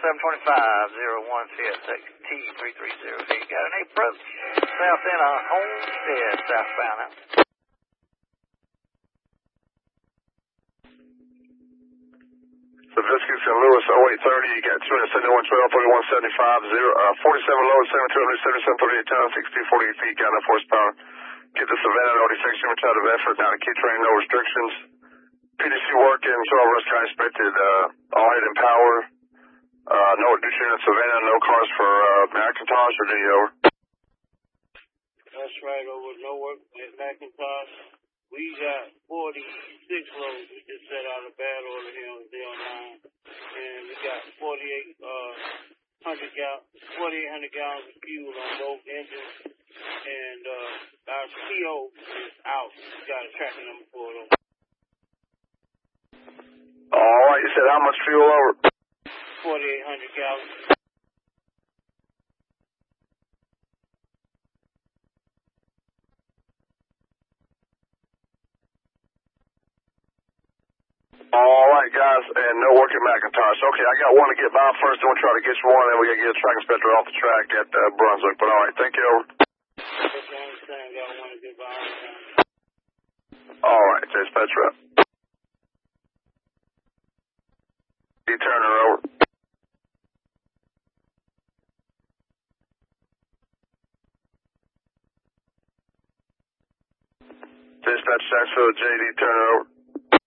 725-01 CSX T330. You got an approach south end on Homestead, southbound now. Zabriskie, St. Louis, 0830, you got 271, 12, 41, 75, 47 low, 72, 177, 38 town, 60, 48 feet, got enough horsepower. Get the Savannah, no defection, return of effort, down to key train, no restrictions. PDC working, 12 rush car inspected, all head and power. No addition in Savannah, no cars for McIntosh or Diddy over. That's right, over no work at McIntosh. We got 46 loads. We just set out a bad order here on ZL9. And we got 4,800 gallons of fuel on both engines. And our CO is out. We got a tracking number for it. Alright, you said how much fuel over? 4,800 gallons. Alright, guys, and no work at McIntosh. Okay, I got one to get by first, and we'll try to get you one, and we got to get a track inspector off the track at Brunswick. But alright, thank you, over. Alright, dispatcher up. D. Turner, over. Dispatch Jacksonville, J.D. Turner, over.